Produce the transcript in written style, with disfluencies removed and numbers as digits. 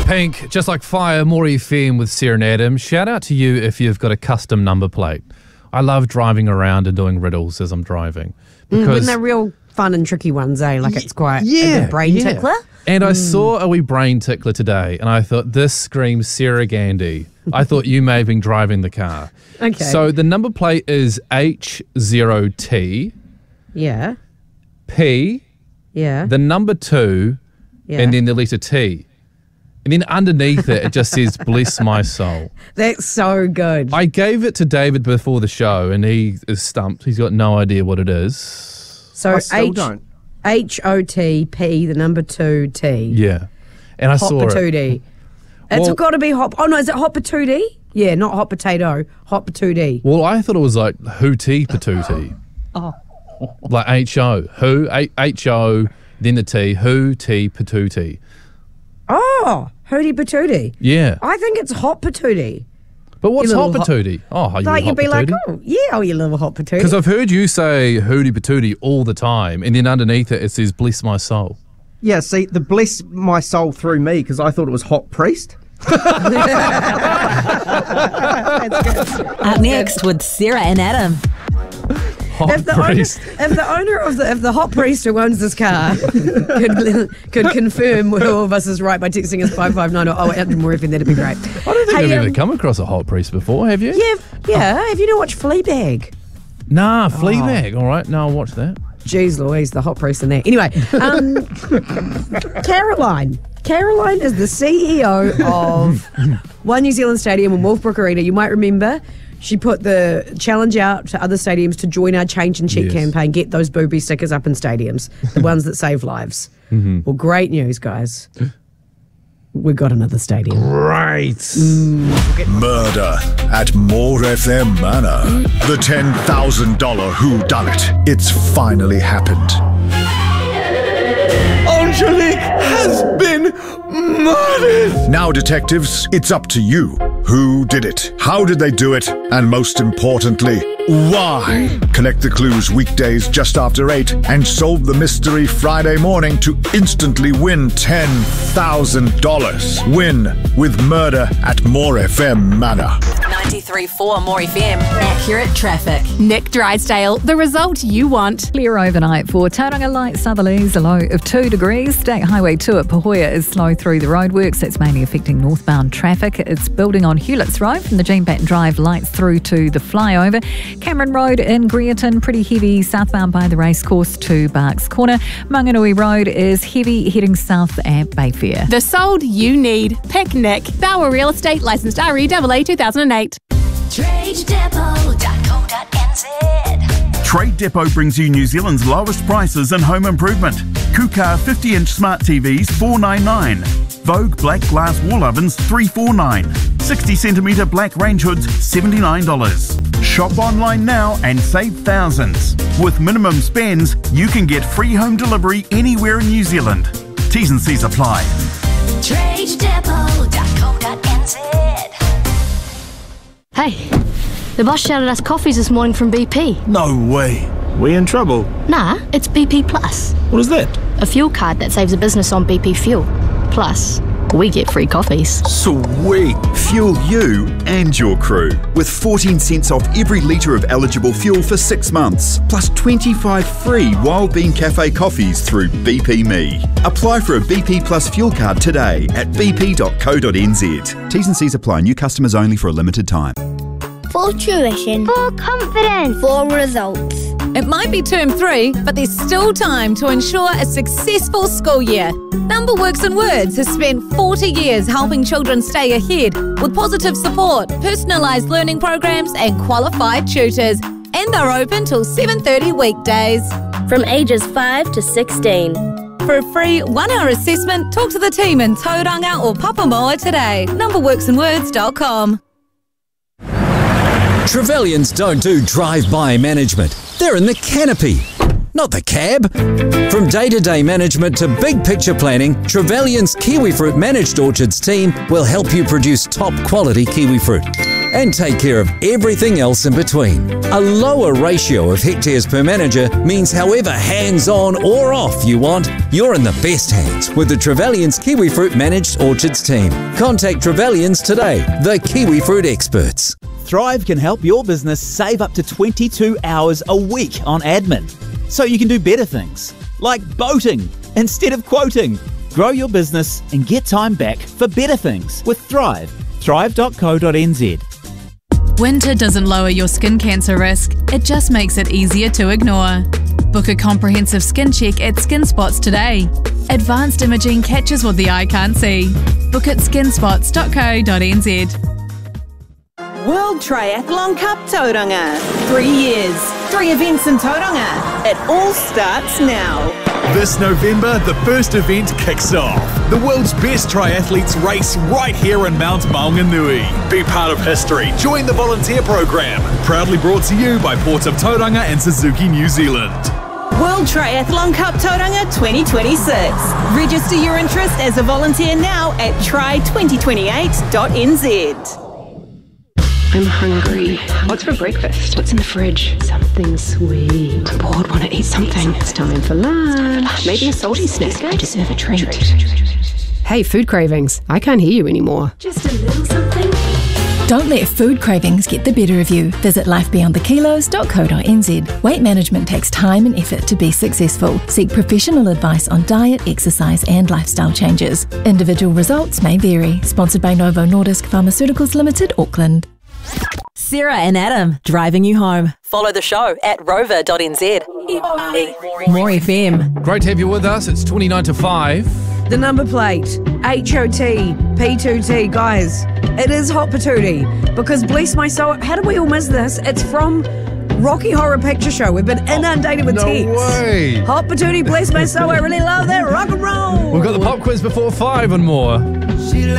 Pink, just like fire, more FM with Sarah and Adam. Shout out to you if you've got a custom number plate. I love driving around and doing riddles as I'm driving. When they're real fun and tricky ones, eh? Like it's quite a brain tickler. And I saw a wee brain tickler today, and I thought, this screams Sarah Gandy. I thought you may have been driving the car. Okay. So the number plate is H0T. Yeah. P. Yeah. The number 2. Yeah. And then the letter T. And then underneath it just says, bless my soul. That's so good. I gave it to David before the show, and he is stumped. He's got no idea what it is. So I still don't. HOTP, the number 2T. Yeah. And I saw it. Hot-patootie. It's got to be hot. Oh, no, is it hot patootie? Yeah, not hot potato. Hot patootie. Well, I thought it was like hootie patootie. Oh. Like H-O. Who, H-O, then the T, who, T, patootie. Oh, hootie patootie. Yeah. I think it's hot patootie. But what's You hot little patootie? Oh, you Like hot you'd be like, patootie? you little hot patootie. Because I've heard you say hootie patootie all the time, and then underneath it, it says bless my soul. Yeah, see, the bless my soul through me because I thought it was hot priest. Up next with Sarah and Adam. Hot priest. If the hot priest who owns this car could confirm what all of us is right by texting us 559 or 0800 more FM, that'd be great. I don't think I've ever come across a hot priest before, have you? Yeah. Have you not watched Fleabag? Nah, Fleabag. All right, now I'll watch that. Jeez Louise, the hot priest in there. Anyway, Caroline. Caroline is the CEO of One New Zealand Stadium and Wolfbrook Arena. You might remember she put the challenge out to other stadiums to join our Change and Check campaign, get those booby stickers up in stadiums, the ones that save lives. Mm-hmm. Well, great news, guys. We got another stadium. Great. Murder at More FM Manor. The $10,000 whodunit. It's finally happened. Angelique has been murdered! Now, detectives, it's up to you. Who did it? How did they do it? And most importantly, why? Collect the clues weekdays just after 8 and solve the mystery Friday morning to instantly win $10,000. Win with Murder at More FM Manor. 93.4 More FM. Accurate traffic. Nick Drysdale, the result you want. Clear overnight for Tauranga Light Southerlies, a low of 2 degrees. State Highway 2 at Pahoja is slow through the roadworks. That's mainly affecting northbound traffic. It's building on Hewlett's Road from the Jean Batten Drive lights through to the flyover. Cameron Road in Greerton, pretty heavy southbound by the racecourse to Barks Corner. Manganui Road is heavy heading south at Bayfair. The sold you need. Pick Nick. Bauer Real Estate, licensed REAA 2008. TradeDepot.co.nz. Trade Depot brings you New Zealand's lowest prices in home improvement. Kukar 50-inch smart TVs $499. Vogue black glass wall ovens $349. 60cm black range hoods $79. Shop online now and save thousands. With minimum spends, you can get free home delivery anywhere in New Zealand. T's and C's apply. TradeDepot.co.nz. Hey, the boss shouted us coffees this morning from BP. No way. We in trouble? Nah, it's BP Plus. What is that? A fuel card that saves a business on BP fuel. Plus, we get free coffees. Sweet! Fuel you and your crew with 14 cents off every litre of eligible fuel for 6 months, plus 25 free Wild Bean Cafe coffees through BP Me. Apply for a BP Plus fuel card today at bp.co.nz. T's and C's apply. New customers only for a limited time. For tuition. For confidence. For results. It might be term 3, but there's still time to ensure a successful school year. Numberworks and Words has spent 40 years helping children stay ahead with positive support, personalised learning programs and qualified tutors. And they're open till 7:30 weekdays. From ages 5 to 16. For a free 1-hour assessment, talk to the team in Tauranga or Papamoa today. Numberworksandwords.com. Trevelyan's don't do drive-by management. They're in the canopy. not the cab. From day-to-day management to big picture planning, Trevelyan's Kiwifruit Managed Orchards team will help you produce top-quality kiwifruit and take care of everything else in between. A lower ratio of hectares per manager means however hands-on or off you want, you're in the best hands with the Trevelyan's Kiwifruit Managed Orchards team. Contact Trevelyan's today, the kiwifruit experts. Thrive can help your business save up to 22 hours a week on admin, so you can do better things, like boating instead of quoting. Grow your business and get time back for better things with Thrive. Thrive.co.nz. Winter doesn't lower your skin cancer risk, it just makes it easier to ignore. Book a comprehensive skin check at SkinSpots today. Advanced imaging catches what the eye can't see. Book at skinspots.co.nz. World Triathlon Cup Tauranga. 3 years, 3 events in Tauranga. It all starts now. This November, the first event kicks off. The world's best triathletes race right here in Mount Maunganui. Be part of history. Join the volunteer program. Proudly brought to you by Port of Tauranga and Suzuki New Zealand. World Triathlon Cup Tauranga 2026. Register your interest as a volunteer now at try2028.nz. I'm hungry. What's for breakfast? What's in the fridge? Something sweet. I'm bored, want to eat something. It's time for lunch. Maybe a salty snack. I deserve a treat. Hey, food cravings. I can't hear you anymore. Just a little something. Don't let food cravings get the better of you. Visit lifebeyondthekilos.co.nz. Weight management takes time and effort to be successful. Seek professional advice on diet, exercise and lifestyle changes. Individual results may vary. Sponsored by Novo Nordisk Pharmaceuticals Limited, Auckland. Sarah and Adam, driving you home. Follow the show at rover.nz. More FM. Great to have you with us. It's 29 to 5. The number plate, HOT, P2T. Guys, it is Hot Patootie because bless my soul, how did we all miss this? It's from Rocky Horror Picture Show. We've been inundated with texts. No way. Hot Patootie, bless my soul. I really love that rock and roll. We've got the pop quiz before 5 and more.